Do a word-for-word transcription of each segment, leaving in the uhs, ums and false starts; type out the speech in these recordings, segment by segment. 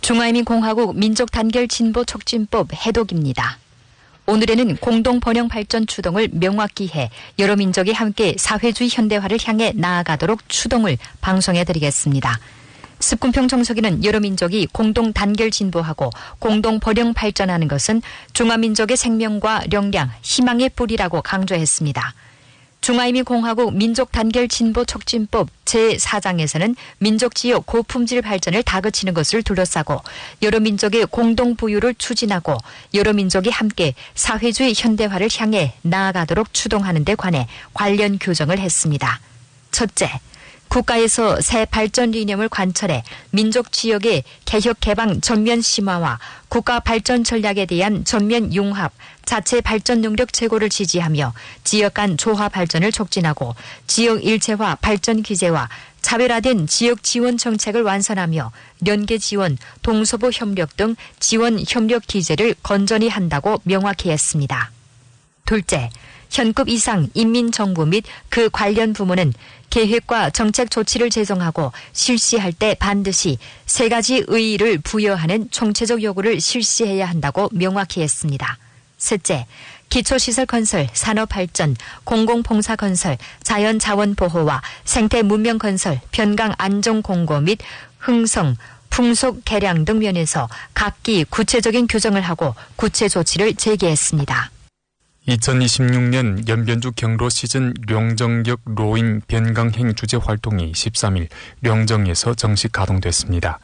중화인민공화국 민족단결진보촉진법 해독입니다. 오늘에는 공동번영발전 추동을 명확히 해 여러 민족이 함께 사회주의 현대화를 향해 나아가도록 추동을 방송해드리겠습니다. 습군평 정석이는 여러 민족이 공동 단결 진보하고 공동 번영 발전하는 것은 중화민족의 생명과 역량, 희망의 뿌리라고 강조했습니다. 중화인민공화국 민족단결진보촉진법 제사 장에서는 민족지역 고품질 발전을 다그치는 것을 둘러싸고 여러 민족의 공동부유를 추진하고 여러 민족이 함께 사회주의 현대화를 향해 나아가도록 추동하는 데 관해 관련 규정을 했습니다. 첫째, 국가에서 새 발전 이념을 관철해 민족 지역의 개혁 개방 전면 심화와 국가 발전 전략에 대한 전면 융합, 자체 발전 능력 제고를 지지하며 지역 간 조화 발전을 촉진하고 지역 일체화 발전 규제와 차별화된 지역 지원 정책을 완선하며 연계 지원, 동서부 협력 등 지원 협력 기제를 건전히 한다고 명확히 했습니다. 둘째, 현급 이상 인민정부 및 그 관련 부문은 계획과 정책 조치를 제정하고 실시할 때 반드시 세 가지 의의를 부여하는 총체적 요구를 실시해야 한다고 명확히 했습니다. 셋째, 기초시설 건설, 산업발전, 공공봉사 건설, 자연자원 보호와 생태 문명 건설, 변강 안정 공고 및 흥성, 풍속 개량 등 면에서 각기 구체적인 규정을 하고 구체 조치를 제기했습니다. 이천이십육 년 연변주 경로 시즌 룡정역 로인 변강행 주재 활동이 십삼 일 룡정에서 정식 가동됐습니다.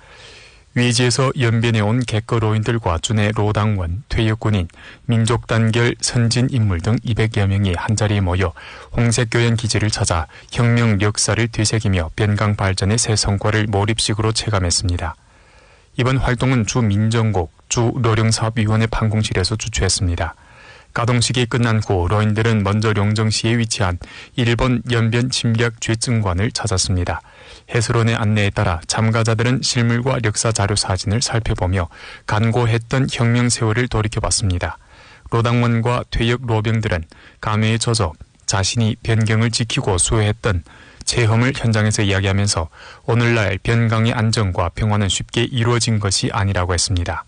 외지에서 연변에 온 객거 로인들과 주내 로당원, 퇴역군인, 민족단결 선진 인물 등 이백여 명이 한자리에 모여 홍색교연 기지를 찾아 혁명 역사를 되새기며 변강 발전의 새 성과를 몰입식으로 체감했습니다. 이번 활동은 주 민정국, 주 로령사업위원회 판공실에서 주최했습니다. 가동식이 끝난 후 로인들은 먼저 룡정시에 위치한 일본 연변 침략 죄증관을 찾았습니다. 해설원의 안내에 따라 참가자들은 실물과 역사 자료 사진을 살펴보며 간고했던 혁명 세월을 돌이켜봤습니다. 로당원과 퇴역 로병들은 감회에 젖어 자신이 변경을 지키고 수호했던 체험을 현장에서 이야기하면서 오늘날 변강의 안정과 평화는 쉽게 이루어진 것이 아니라고 했습니다.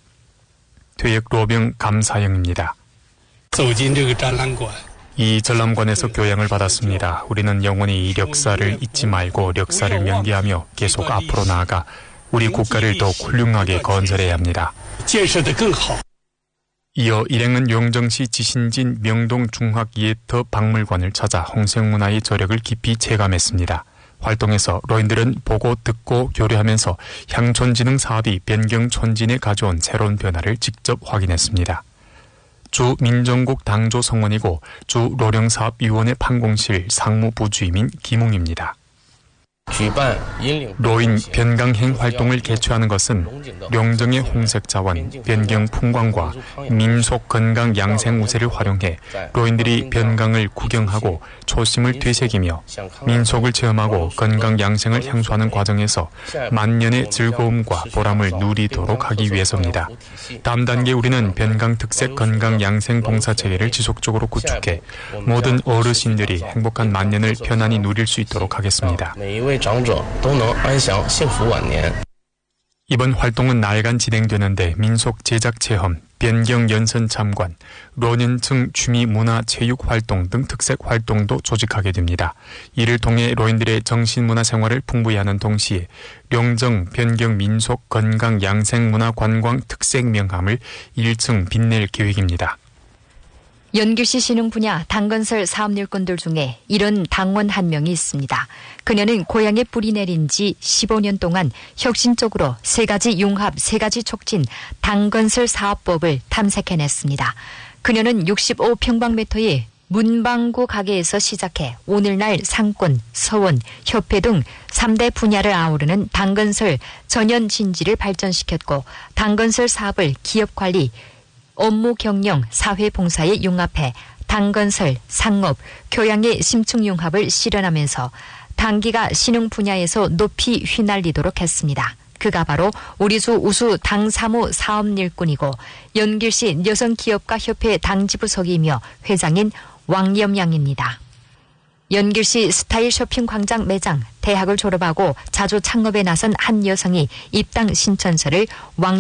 퇴역 로병 감사영입니다. 이 전람관에서 교양을 받았습니다. 우리는 영원히 이 역사를 잊지 말고 역사를 명기하며 계속 앞으로 나아가 우리 국가를 더 훌륭하게 건설해야 합니다. 이어 일행은 용정시 지신진 명동중학예터 박물관을 찾아 홍색문화의 저력을 깊이 체감했습니다. 활동에서 로인들은 보고 듣고 교류하면서 향촌진흥 사업이 변경촌진에 가져온 새로운 변화를 직접 확인했습니다. 주 민정국 당조 성원이고 주 로령사업위원회 판공실 상무부주임인 김웅입니다. 로인 변강행 활동을 개최하는 것은 룡정의 홍색 자원, 변경 풍광과 민속 건강 양생 우세를 활용해 로인들이 변강을 구경하고 초심을 되새기며 민속을 체험하고 건강 양생을 향수하는 과정에서 만년의 즐거움과 보람을 누리도록 하기 위해서입니다. 다음 단계 우리는 변강 특색 건강 양생 봉사 체계를 지속적으로 구축해 모든 어르신들이 행복한 만년을 편안히 누릴 수 있도록 하겠습니다. 이번 활동은 나흘간 진행되는데 민속 제작 체험, 변경 연선 참관, 로년층 취미 문화 체육 활동 등 특색 활동도 조직하게 됩니다. 이를 통해 로인들의 정신문화 생활을 풍부히 하는 동시에 룡정, 변경 민속, 건강, 양생 문화 관광 특색 명함을 일 층 빛낼 계획입니다. 연길시 신흥 분야 당건설 사업 일꾼들 중에 이런 당원 한 명이 있습니다. 그녀는 고향에 뿌리 내린 지 십오 년 동안 혁신적으로 세 가지 융합, 세 가지 촉진 당건설 사업법을 탐색해냈습니다. 그녀는 육십오 평방미터의 문방구 가게에서 시작해 오늘날 상권, 서원, 협회 등 삼 대 분야를 아우르는 당건설 전연 진지를 발전시켰고 당건설 사업을 기업관리, 업무 경영, 사회봉사에 융합해 당건설, 상업, 교양의 심층 융합을 실현하면서 당기가 신흥 분야에서 높이 휘날리도록 했습니다. 그가 바로 우리주 우수 당사무 사업 일꾼이고 연길시 여성기업가협회 당지부석이며 회장인 왕염양입니다. 연길시 스타일 쇼핑 광장 매장, 대학을 졸업하고 자주 창업에 나선 한 여성이 입당 신천서를 왕